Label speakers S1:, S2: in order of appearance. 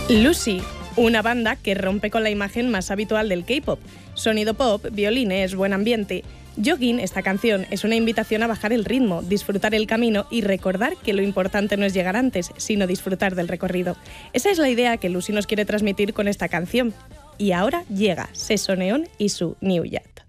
S1: Lucy, una banda que rompe con la imagen más habitual del K-pop. Sonido pop, violines, buen ambiente. Jogging, esta canción, es una invitación a bajar el ritmo, disfrutar el camino y recordar que lo importante no es llegar antes, sino disfrutar del recorrido. Esa es la idea que Lucy nos quiere transmitir con esta canción. Y ahora llega Sesoneon y su New Yacht.